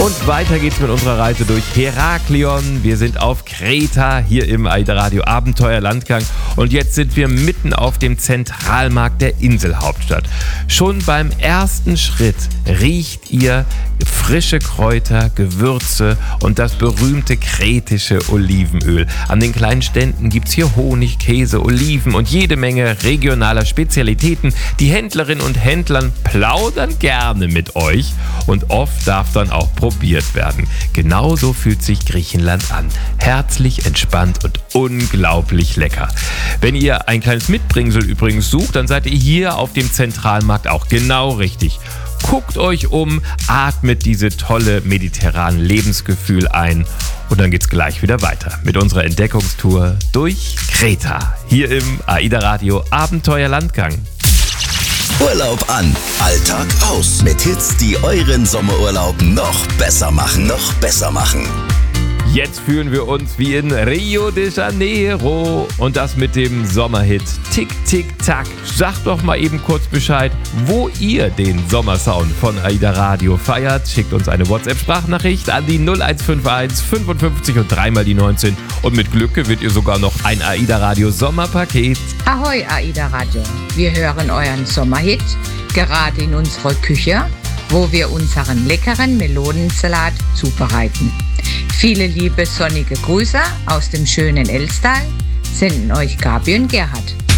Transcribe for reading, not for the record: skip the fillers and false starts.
Und weiter geht's mit unserer Reise durch Heraklion. Wir sind auf Kreta, hier im AIDA Radio Abenteuerlandgang. Und jetzt sind wir mitten auf dem Zentralmarkt der Inselhauptstadt. Schon beim ersten Schritt riecht ihr frische Kräuter, Gewürze und das berühmte kretische Olivenöl. An den kleinen Ständen gibt's hier Honig, Käse, Oliven und jede Menge regionaler Spezialitäten. Die Händlerinnen und Händler plaudern gerne mit euch und oft darf dann auch probiert werden. Genauso fühlt sich Griechenland an. Herzlich, entspannt und unglaublich lecker. Wenn ihr ein kleines Mitbringsel übrigens sucht, dann seid ihr hier auf dem Zentralmarkt auch genau richtig. Guckt euch um, atmet diese tolle mediterrane Lebensgefühl ein und dann geht's gleich wieder weiter mit unserer Entdeckungstour durch Kreta. Hier im AIDA Radio Abenteuerlandgang. Urlaub an, Alltag aus. Mit Hits, die euren Sommerurlaub noch besser machen. Jetzt fühlen wir uns wie in Rio de Janeiro und das mit dem Sommerhit Tick, Tick, Tack. Sagt doch mal eben kurz Bescheid, wo ihr den Sommersound von AIDA Radio feiert. Schickt uns eine WhatsApp-Sprachnachricht an die 0151 55 und 3 mal die 19 und mit Glück gewinnt ihr sogar noch ein AIDA Radio Sommerpaket. Ahoi AIDA Radio, wir hören euren Sommerhit gerade in unserer Küche, wo wir unseren leckeren Melonensalat zubereiten. Viele liebe sonnige Grüße aus dem schönen Elstal senden euch Gabi und Gerhard.